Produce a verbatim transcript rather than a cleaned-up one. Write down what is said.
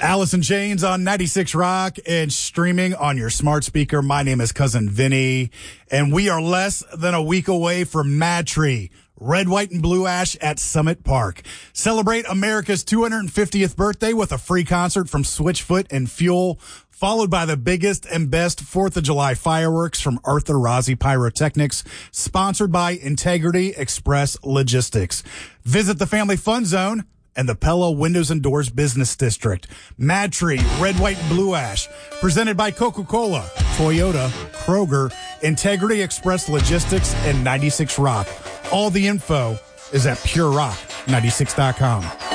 Alice in Chains on ninety-six Rock and streaming on your smart speaker. My name is Cousin Vinny, and we are less than a week away from Mad Tree, Red, White, and Blue Ash at Summit Park. Celebrate America's two hundred fiftieth birthday with a free concert from Switchfoot and Fuel, followed by the biggest and best fourth of July fireworks from Arthur Rossi Pyrotechnics, sponsored by Integrity Express Logistics. Visit the Family Fun Zone and the Pella Windows and Doors Business District. Mad Tree, Red, White, and Blue Ash, presented by Coca-Cola, Toyota, Kroger, Integrity Express Logistics, and ninety-six Rock. All the info is at pure rock ninety-six dot com.